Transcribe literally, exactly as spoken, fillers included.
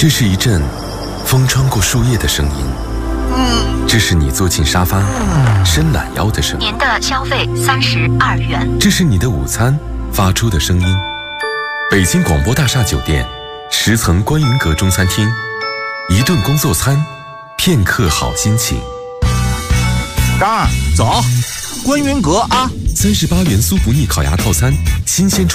这是一阵风穿过树叶的声音，这是你坐进沙发伸懒腰的声音。 您的消费三十二元。 这是你的午餐发出的声音。北京广播大厦酒店十层观云阁中餐厅，一顿工作餐，片刻好心情。 张儿，走，观云阁啊！ 三十八元酥不腻烤鸭套餐，新鲜出。